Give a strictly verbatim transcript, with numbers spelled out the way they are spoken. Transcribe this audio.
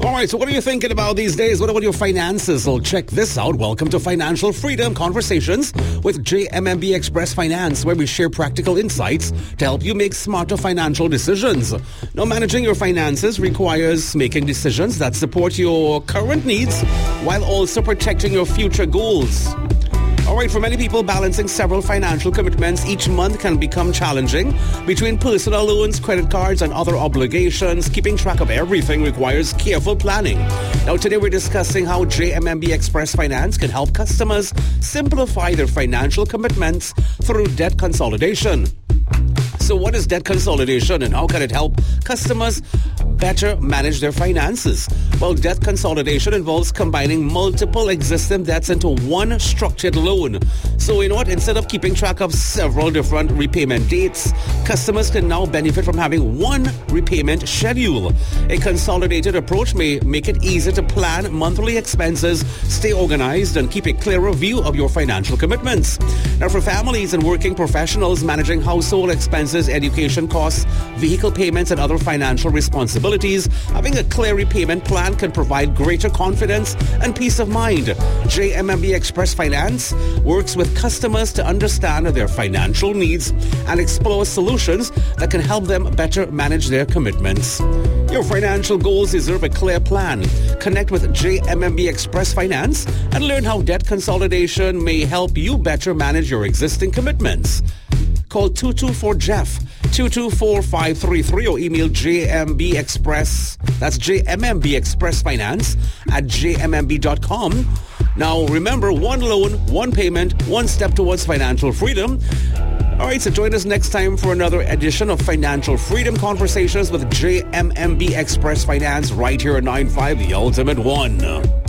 All right, so what are you thinking about these days? What about your finances? Well, check this out. Welcome to Financial Freedom Conversations with J M M B Express Finance, where we share practical insights to help you make smarter financial decisions. Now, managing your finances requires making decisions that support your current needs while also protecting your future goals. All right, for many people, balancing several financial commitments each month can become challenging. Between personal loans, credit cards, and other obligations, keeping track of everything requires careful planning. Now, today we're discussing how J M M B Express Finance can help customers simplify their financial commitments through debt consolidation. So what is debt consolidation and how can it help customers better manage their finances? Well, debt consolidation involves combining multiple existing debts into one structured loan. So you know what? Instead of keeping track of several different repayment dates, customers can now benefit from having one repayment schedule. A consolidated approach may make it easier to plan monthly expenses, stay organized, and keep a clearer view of your financial commitments. Now, for families and working professionals managing household expenses, education costs, vehicle payments, and other financial responsibilities, having a clear repayment plan can provide greater confidence and peace of mind. J M M B Express Finance works with customers to understand their financial needs and explore solutions that can help them better manage their commitments. Your financial goals deserve a clear plan. Connect with J M M B Express Finance and learn how debt consolidation may help you better manage your existing commitments. Call two two four J E F, two two four five three three, or email J M B Express, that's J M M B Express Finance at j m m b dot com. Now remember, one loan, one payment, one step towards financial freedom. All right, so join us next time for another edition of Financial Freedom Conversations with J M M B Express Finance right here at nine five, The Ultimate One.